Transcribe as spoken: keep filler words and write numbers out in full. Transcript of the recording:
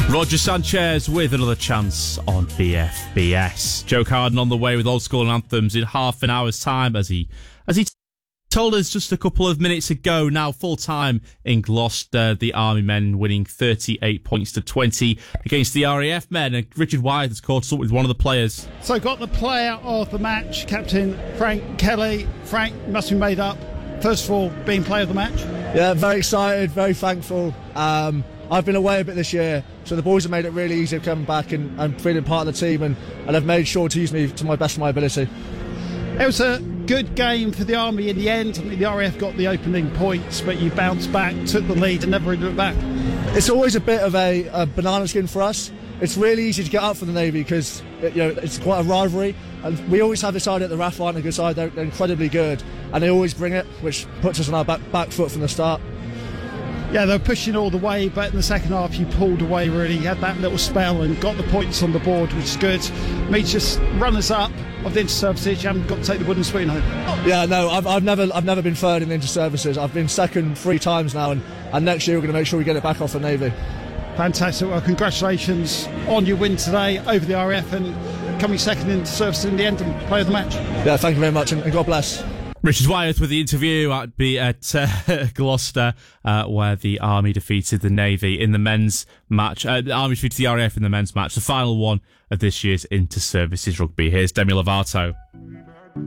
Roger Sanchez with another chance on B F B S. Joe Carden on the way with old school anthems in half an hour's time, as he as he told us just a couple of minutes ago. Now full time in Gloucester, the Army men winning thirty-eight points to twenty against the R A F men, and Richard Wyatt has caught up with one of the players. So got the player of the match, Captain Frank Kelly. Frank, must be made up. First of all, being player of the match. Yeah, very excited, very thankful. Um, I've been away a bit this year, so the boys have made it really easy coming back and, and feeling part of the team, and, and have made sure to use me to my best of my ability. It was a good game for the Army in the end. I mean, the R A F got the opening points, but you bounced back, took the lead and never really looked back. It's always a bit of a, a banana skin for us. It's really easy to get up for the Navy because it, you know, it's quite a rivalry, and we always have this side at the R A F aren't a good side. They're, they're incredibly good, and they always bring it, which puts us on our back, back foot from the start. Yeah, they were pushing all the way, but in the second half you pulled away really. You had that little spell and got the points on the board, which is good. Me just runners up of the inter-services. You haven't got to take the wooden spoon home. Yeah, no, I've, I've never I've never been third in the inter-services. I've been second three times now, and, and next year we're going to make sure we get it back off the Navy. Fantastic. Well, congratulations on your win today over the R A F and coming second in service in the end and player of the match. Yeah, thank you very much, and, and God bless. Richard Wyatt with the interview at, at uh, Gloucester, uh, where the Army defeated the Navy in the men's match. Uh, the Army defeated the R A F in the men's match, the final one of this year's Inter-Services Rugby. Here's Demi Lovato.